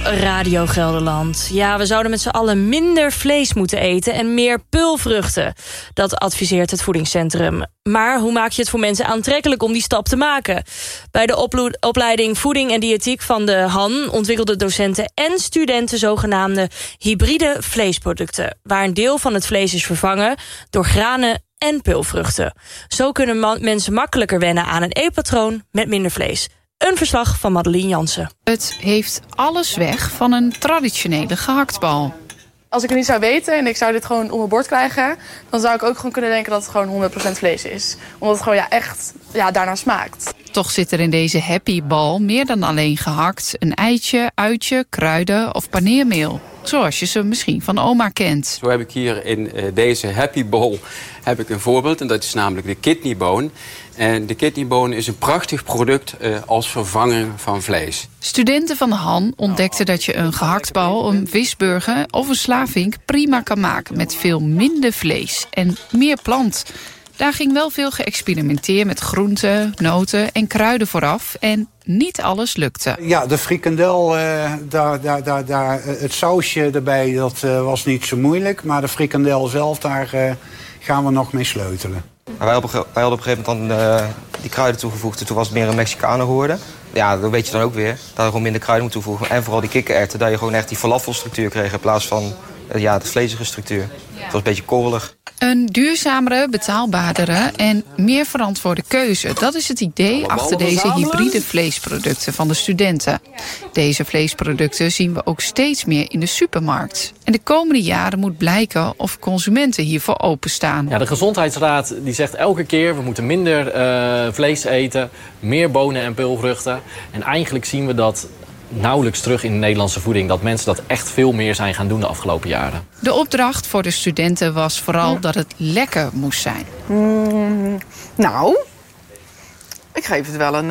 Radio Gelderland. Ja, we zouden met z'n allen minder vlees moeten eten en meer peulvruchten. Dat adviseert het voedingscentrum. Maar hoe maak je het voor mensen aantrekkelijk om die stap te maken? Bij de opleiding Voeding en Diëtiek van de Han ontwikkelden docenten en studenten zogenaamde hybride vleesproducten, waar een deel van het vlees is vervangen door granen en peulvruchten. Zo kunnen mensen makkelijker wennen aan een eetpatroon met minder vlees. Een verslag van Madeleine Jansen. Het heeft alles weg van een traditionele gehaktbal. Als ik het niet zou weten en ik zou dit gewoon op mijn bord krijgen, dan zou ik ook gewoon kunnen denken dat het gewoon 100% vlees is. Omdat het gewoon echt daarnaar smaakt. Toch zit er in deze happy bal meer dan alleen gehakt, een eitje, uitje, kruiden of paneermeel. Zoals je ze misschien van oma kent. Zo heb ik hier in deze happy bowl heb ik een voorbeeld. En dat is namelijk de kidneybone. En de kidneybone is een prachtig product als vervanger van vlees. Studenten van de Han ontdekten dat je een gehaktbal, een visburger of een slavink prima kan maken met veel minder vlees en meer plant. Daar ging wel veel geëxperimenteerd met groenten, noten en kruiden vooraf. En niet alles lukte. Ja, de frikandel, het sausje erbij, dat was niet zo moeilijk. Maar de frikandel zelf, daar gaan we nog mee sleutelen. Wij hadden op een gegeven moment dan die kruiden toegevoegd. En toen was het meer een Mexicano geworden. Ja, dat weet je dan ook weer. Dat je gewoon minder kruiden moet toevoegen. En vooral die kikkererwten, dat je gewoon echt die falafelstructuur kreeg in plaats van de vlezige structuur. Het was een beetje korrelig. Een duurzamere, betaalbaardere en meer verantwoorde keuze. Dat is het idee achter deze hybride vleesproducten van de studenten. Deze vleesproducten zien we ook steeds meer in de supermarkt. En de komende jaren moet blijken of consumenten hiervoor openstaan. Ja, de Gezondheidsraad die zegt elke keer we moeten minder vlees eten, meer bonen en peulvruchten. En eigenlijk zien we dat nauwelijks terug in de Nederlandse voeding, dat mensen dat echt veel meer zijn gaan doen de afgelopen jaren. De opdracht voor de studenten was vooral dat het lekker moest zijn. Nou, ik geef het wel een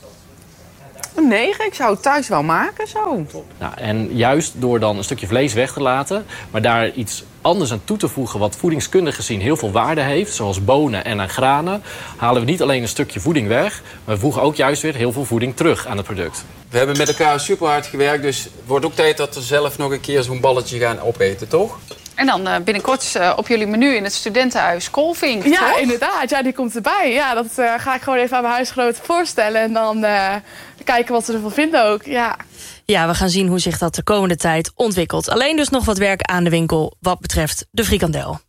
9. Ik zou het thuis wel maken, zo. Nou, en juist door dan een stukje vlees weg te laten, maar daar iets anders aan toe te voegen wat voedingskundig gezien heel veel waarde heeft, zoals bonen en aan granen, halen we niet alleen een stukje voeding weg, maar we voegen ook juist weer heel veel voeding terug aan het product. We hebben met elkaar super hard gewerkt, dus het wordt ook tijd dat we zelf nog een keer zo'n balletje gaan opeten, toch? En dan binnenkort op jullie menu in het studentenhuis koolvink, Ja, toch? inderdaad. Ja, die komt erbij. Ja, dat ga ik gewoon even aan mijn huisgenoten voorstellen. En dan kijken wat ze ervan vinden ook. Ja, we gaan zien hoe zich dat de komende tijd ontwikkelt. Alleen dus nog wat werk aan de winkel wat betreft de frikandel.